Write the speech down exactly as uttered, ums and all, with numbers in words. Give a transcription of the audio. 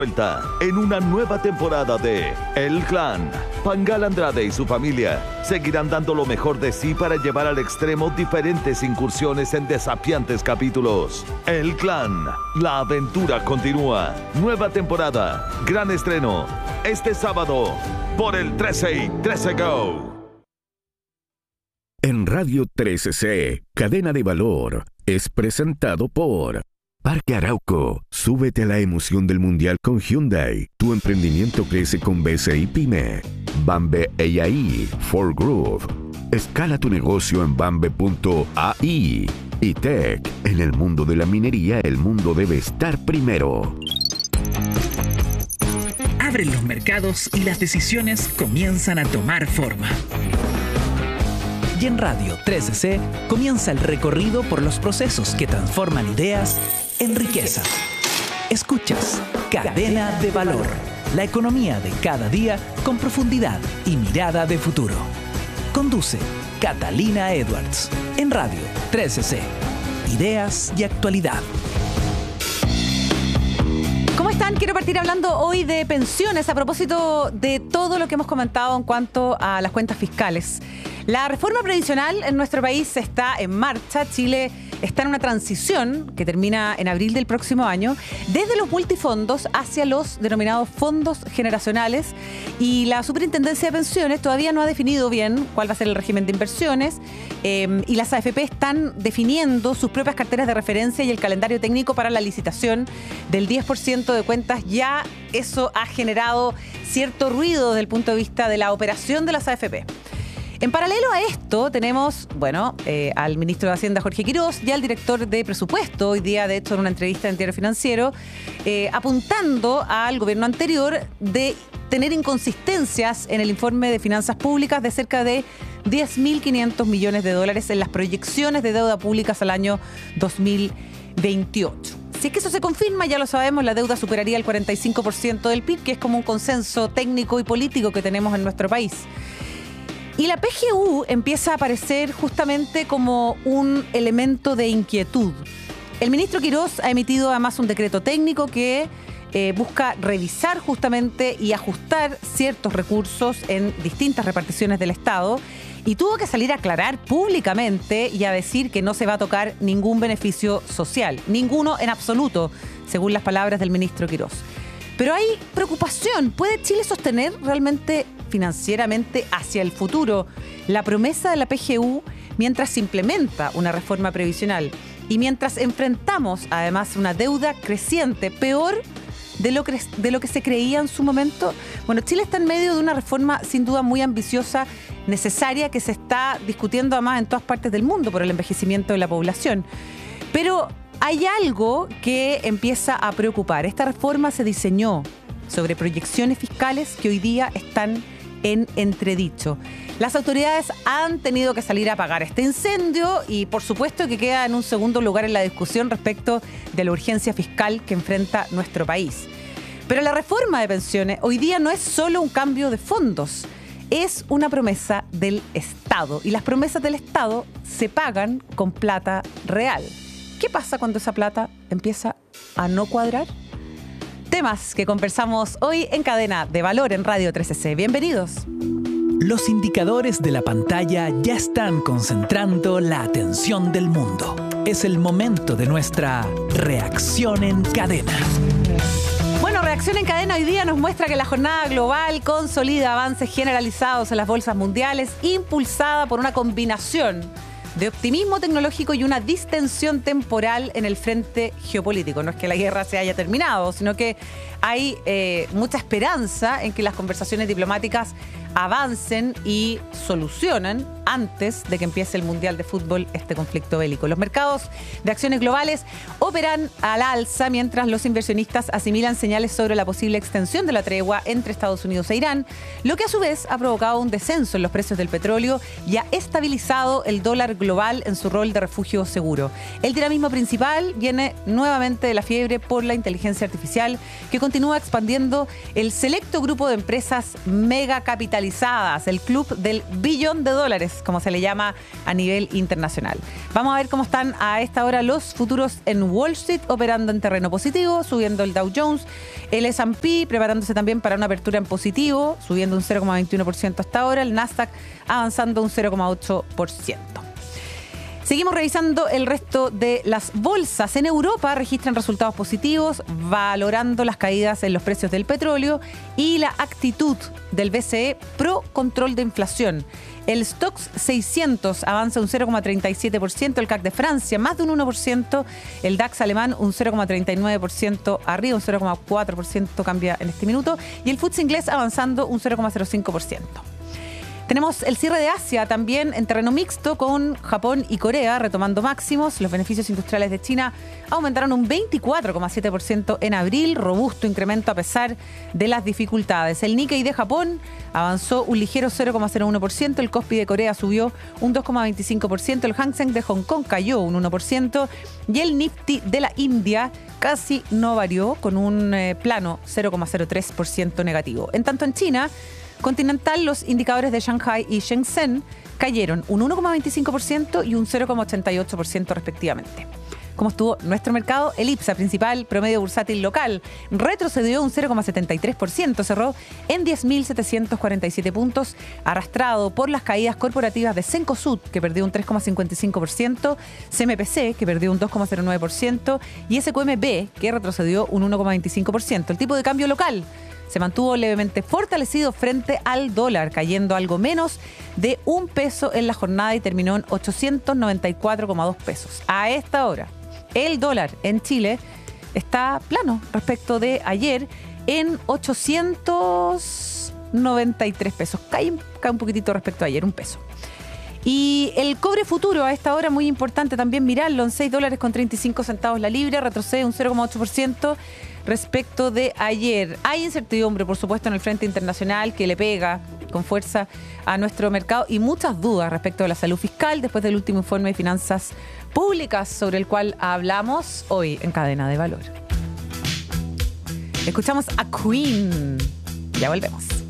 Vuelta en una nueva temporada de El Clan. Pangal Andrade y su familia seguirán dando lo mejor de sí para llevar al extremo diferentes incursiones en desafiantes capítulos. El Clan, la aventura continúa. Nueva temporada, gran estreno, este sábado por el trece y trece Go. En Radio trece C, Cadena de Valor, es presentado por Parque Arauco. Súbete a la emoción del Mundial con Hyundai. Tu emprendimiento crece con B C I Pyme. Bambe A I, For Groove. Escala tu negocio en bambe punto a i. Y Tech. En el mundo de la minería, el mundo debe estar primero. Abren los mercados y las decisiones comienzan a tomar forma. Y en Radio trece C comienza el recorrido por los procesos que transforman ideas en riqueza. Escuchas Cadena de Valor, la economía de cada día con profundidad y mirada de futuro. Conduce Catalina Edwards en Radio trece C. Ideas y actualidad. ¿Cómo están? Quiero partir hablando hoy de pensiones a propósito de todo lo que hemos comentado en cuanto a las cuentas fiscales. La reforma previsional en nuestro país está en marcha. Chile está en una transición que termina en abril del próximo año, desde los multifondos hacia los denominados fondos generacionales, y la Superintendencia de Pensiones todavía no ha definido bien cuál va a ser el régimen de inversiones, eh, y las A F P están definiendo sus propias carteras de referencia y el calendario técnico para la licitación del diez por ciento de cuentas. Ya eso ha generado cierto ruido desde el punto de vista de la operación de las A F P. En paralelo a esto tenemos, bueno, eh, al ministro de Hacienda, Jorge Quirós, y al director de presupuesto, hoy día, de hecho, en una entrevista en Diario Financiero, eh, apuntando al gobierno anterior de tener inconsistencias en el informe de finanzas públicas de cerca de diez mil quinientos millones de dólares en las proyecciones de deuda públicas al año dos mil veintiocho. Si es que eso se confirma, ya lo sabemos, la deuda superaría el cuarenta y cinco por ciento del P I B, que es como un consenso técnico y político que tenemos en nuestro país. Y la P G U empieza a aparecer justamente como un elemento de inquietud. El ministro Quirós ha emitido además un decreto técnico que eh, busca revisar justamente y ajustar ciertos recursos en distintas reparticiones del Estado, y tuvo que salir a aclarar públicamente y a decir que no se va a tocar ningún beneficio social, ninguno en absoluto, según las palabras del ministro Quirós. Pero hay preocupación. ¿Puede Chile sostener realmente financieramente hacia el futuro la promesa de la P G U mientras se implementa una reforma previsional y mientras enfrentamos además una deuda creciente, peor de lo que, de lo que se creía en su momento? Bueno, Chile está en medio de una reforma sin duda muy ambiciosa, necesaria, que se está discutiendo además en todas partes del mundo por el envejecimiento de la población. Pero hay algo que empieza a preocupar. Esta reforma se diseñó sobre proyecciones fiscales que hoy día están en entredicho. Las autoridades han tenido que salir a apagar este incendio y por supuesto que queda en un segundo lugar en la discusión respecto de la urgencia fiscal que enfrenta nuestro país. Pero la reforma de pensiones hoy día no es solo un cambio de fondos, es una promesa del Estado, y las promesas del Estado se pagan con plata real. ¿Qué pasa cuando esa plata empieza a no cuadrar? Temas que conversamos hoy en Cadena de Valor en Radio trece C. Bienvenidos. Los indicadores de la pantalla ya están concentrando la atención del mundo. Es el momento de nuestra reacción en cadena. Bueno, Reacción en Cadena hoy día nos muestra que la jornada global consolida avances generalizados en las bolsas mundiales, impulsada por una combinación de optimismo tecnológico y una distensión temporal en el frente geopolítico. No es que la guerra se haya terminado, sino que hay eh, mucha esperanza en que las conversaciones diplomáticas avancen y solucionen antes de que empiece el Mundial de Fútbol este conflicto bélico. Los mercados de acciones globales operan al alza mientras los inversionistas asimilan señales sobre la posible extensión de la tregua entre Estados Unidos e Irán, lo que a su vez ha provocado un descenso en los precios del petróleo y ha estabilizado el dólar global en su rol de refugio seguro. El dinamismo principal viene nuevamente de la fiebre por la inteligencia artificial, que continúa continúa expandiendo el selecto grupo de empresas mega capitalizadas, el club del billón de dólares, como se le llama a nivel internacional. Vamos a ver cómo están a esta hora los futuros en Wall Street, operando en terreno positivo, subiendo el Dow Jones, el ese and pe preparándose también para una apertura en positivo, subiendo un cero coma veintiuno por ciento hasta ahora, el Nasdaq avanzando un cero coma ocho por ciento. Seguimos revisando el resto de las bolsas. En Europa registran resultados positivos, valorando las caídas en los precios del petróleo y la actitud del be ce e pro control de inflación. El Stoxx seiscientos avanza un cero coma treinta y siete por ciento, el C A C de Francia más de un uno por ciento, el DAX alemán un cero coma treinta y nueve por ciento arriba, un cero coma cuatro por ciento cambia en este minuto, y el F T S E inglés avanzando un cero coma cero cinco por ciento. Tenemos el cierre de Asia también en terreno mixto, con Japón y Corea retomando máximos. Los beneficios industriales de China aumentaron un veinticuatro coma siete por ciento en abril, robusto incremento a pesar de las dificultades. El Nikkei de Japón avanzó un ligero cero coma cero uno por ciento, el Kospi de Corea subió un dos coma veinticinco por ciento, el Hang Seng de Hong Kong cayó un uno por ciento y el Nifty de la India casi no varió, con un eh, plano cero coma cero tres por ciento negativo. En tanto, en China continental, los indicadores de Shanghai y Shenzhen cayeron un uno coma veinticinco por ciento y un cero coma ochenta y ocho por ciento respectivamente. ¿Cómo estuvo nuestro mercado? El I P S A, principal promedio bursátil local, retrocedió un cero coma setenta y tres por ciento, cerró en diez mil setecientos cuarenta y siete puntos, arrastrado por las caídas corporativas de Cencosud, que perdió un tres coma cincuenta y cinco por ciento, C M P C, que perdió un dos coma cero nueve por ciento, y S Q M B, que retrocedió un uno coma veinticinco por ciento. El tipo de cambio local se mantuvo levemente fortalecido frente al dólar, cayendo algo menos de un peso en la jornada y terminó en ochocientos noventa y cuatro coma dos pesos. A esta hora, el dólar en Chile está plano respecto de ayer en ochocientos noventa y tres pesos. Cae, cae un poquitito respecto a ayer, un peso. Y el cobre futuro a esta hora, muy importante también mirarlo, en seis dólares con treinta y cinco centavos la libra, retrocede un cero coma ocho por ciento respecto de ayer. Hay incertidumbre, por supuesto, en el frente internacional, que le pega con fuerza a nuestro mercado, y muchas dudas respecto de la salud fiscal después del último informe de finanzas públicas sobre el cual hablamos hoy en Cadena de Valor. Escuchamos a Queen. Ya volvemos.